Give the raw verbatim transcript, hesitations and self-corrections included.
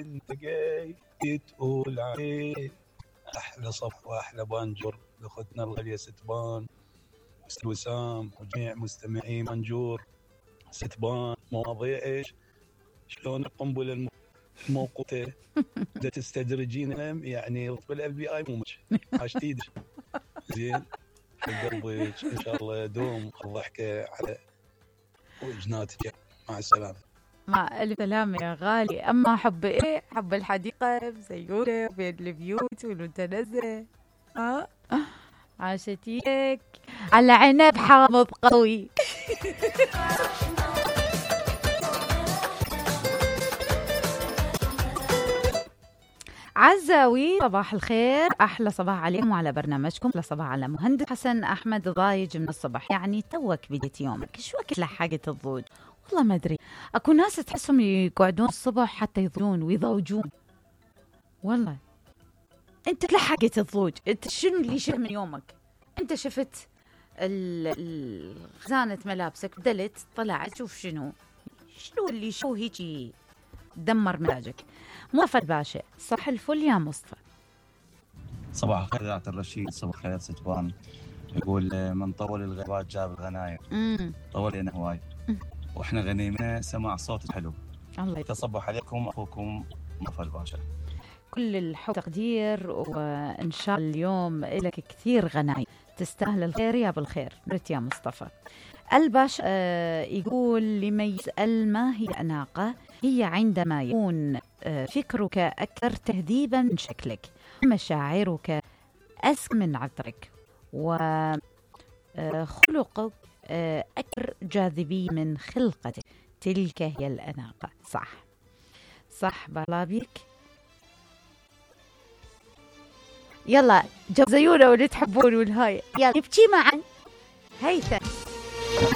انت جاي تقول عليه. احلى صف واحلى بانجور لاختنا الغاليه ستبان، استاذ وسام وجميع مستمعي بانجور. ستبان مواضيع ايش؟ شلون القنبله الموقوته بدها تستدرجين يعني بالاف بي اي مو مش عاشتيد زين قلبك ان شاء الله يدوم الضحكه على وجناتك. مع السلامه. مع ألف سلامة يا غالي. أما حب إيه؟ حب الحديقة بسيولة وبين البيوت والمتنزه. ها عاشتيك على عنب حامض قوي. عزاوي صباح الخير، أحلى صباح عليكم وعلى برنامجكم. أحلى صباح على مهندس حسن أحمد ضايج من الصبح. يعني توك بديت يومك، شو وقت لحقت الضوج؟ والله ما أدري، أكو ناس تحسهم يقعدون الصبح حتى يضوجون ويضوجون. والله أنت تلحقت الضوج، أنت شنو اللي شف من يومك؟ أنت شفت خزانة ملابسك بدلت طلعت شوف شنو شنو اللي شو هيجي دمر مزاجك. مصطفى الباشا صح الفل يا مصطفى. صباح الخير يا عبد الرشيد. صباح الخير ستبان. يقول من طول الغيبات جاب الغنايم. طولنا هواي واحنا غنيمنا سمع صوت حلو. الله تصبح عليكم اخوكم مصطفى الباشا. كل الحب والتقدير، وان شاء الله اليوم لك كثير غنايم، تستاهل الخير يا بالخير. رت يا مصطفى الباشا. آه يقول لمن يسأل ما هي الأناقة، هي عندما يكون آه فكرك أكثر تهذيبا من شكلك، ومشاعرك أسكن من عطرك، وخلقك آه أكثر جاذبية من خلقتك. تلك هي الأناقة. صح صح بالابيك. يلا جزيونا واللي تحبون والهاي، يلا نبكي معا. هيثم